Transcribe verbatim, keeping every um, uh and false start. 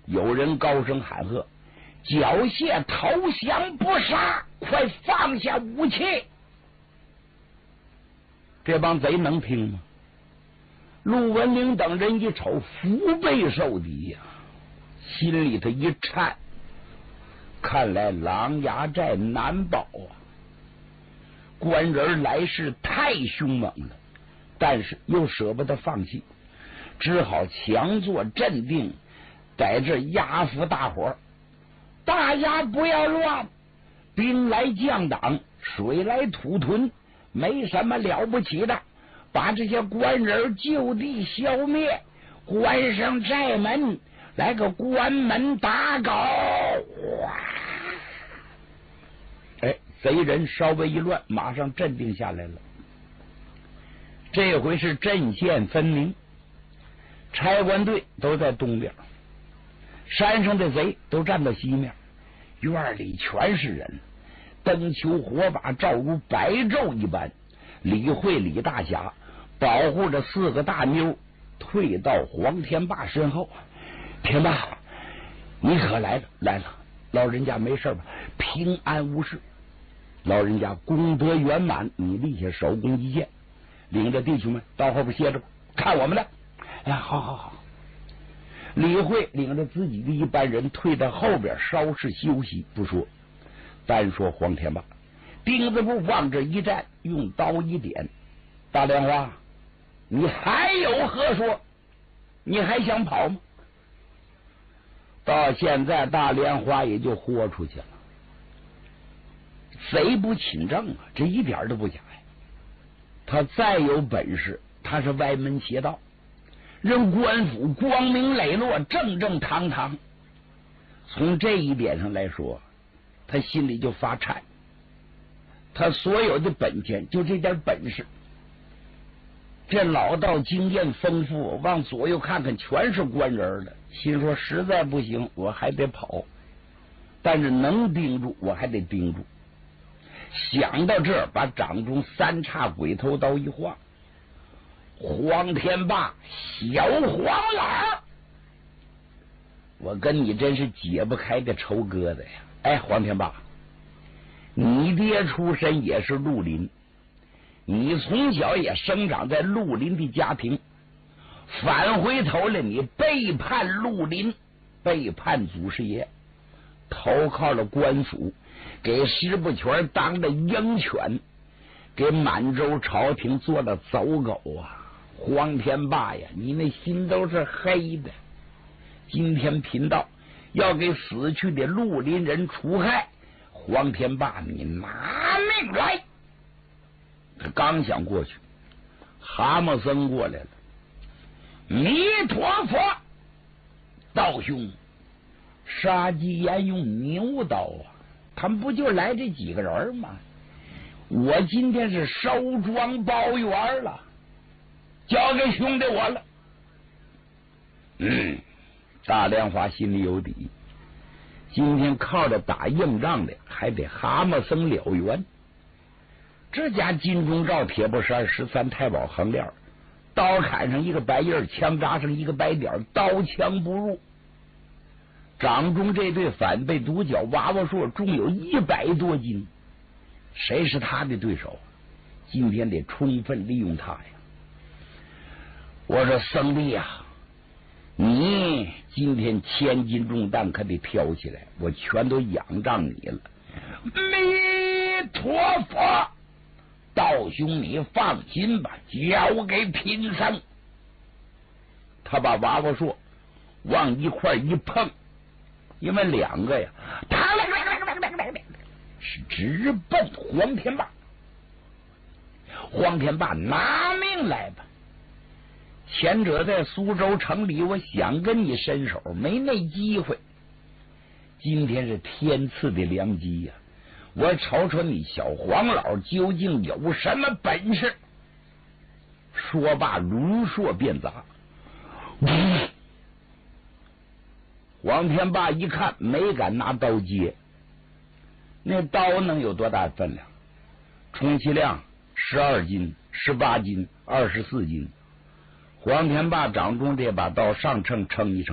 有人高声喊喝：“缴械投降不杀，快放下武器！”这帮贼能听吗？陆文玲等人一瞅，腹背受敌呀、啊，心里头一颤，看来狼牙寨难保啊！官人来势太凶猛了，但是又舍不得放弃，只好强作镇定，在这压服大伙。大家不要乱，兵来将挡，水来土屯，没什么了不起的，把这些官人就地消灭，关上寨门，来个关门打狗。哎，贼人稍微一乱，马上镇定下来了。这回是阵线分明，差官队都在东边，山上的贼都站到西面，院里全是人，灯球火把照如白昼一般。李慧、李大侠保护着四个大妞退到黄天霸身后。天霸，你可来了？来了，老人家没事吧？平安无事。老人家功德圆满，你立下首功一件，领着弟兄们到后边歇着，看我们的。哎呀，好好好。李慧领着自己的一班人退到后边稍事休息，不说，单说黄天霸。钉子步往这一站，用刀一点：“大莲花，你还有何说？你还想跑吗？”到现在，大莲花也就豁出去了。贼不请正啊，这一点都不假呀。他再有本事，他是歪门邪道，人官府光明磊落，正正堂堂。从这一点上来说，他心里就发颤。他所有的本钱就这点本事，这老道经验丰富，往左右看看全是官人的，心说实在不行我还得跑，但是能盯住我还得盯住。想到这儿，把掌中三叉鬼头刀一晃：“黄天霸，小黄老，我跟你真是解不开的仇疙瘩呀！哎，黄天霸，你爹出身也是绿林，你从小也生长在绿林的家庭，返回头来你背叛绿林，背叛祖师爷，投靠了官府，给石不全当了鹰犬，给满洲朝廷做了走狗啊！黄天霸呀，你那心都是黑的。今天贫道要给死去的绿林人除害，黄天霸，你拿命来！他刚想过去，蛤蟆僧过来了。弥陀佛，道兄，杀鸡焉用牛刀啊？他们不就来这几个人吗？我今天是收庄包圆了，交给兄弟我了。嗯，大莲花心里有底，今天靠着打硬仗的，还得蛤蟆僧了缘。这家金钟罩铁布衫十三太保横链，刀砍上一个白印，枪扎上一个白点，刀枪不入。掌中这对反背独角娃娃硕重有一百多斤，谁是他的对手？今天得充分利用他呀！我说僧弟呀，你今天千斤重担可得挑起来，我全都仰仗你了。弥陀佛，道兄你放心吧，交给贫僧。他把娃娃硕往一块一碰，因为两个呀，是直奔黄天霸。黄天霸，拿命来吧！前者在苏州城里，我想跟你伸手，没那机会。今天是天赐的良机呀、啊！我瞅瞅你小黄老究竟有什么本事。说罢，如硕便砸。黄天霸一看，没敢拿刀接。那刀能有多大分量？充其量十二斤、十八斤、二十四斤。黄天霸掌中这把刀上秤称一称。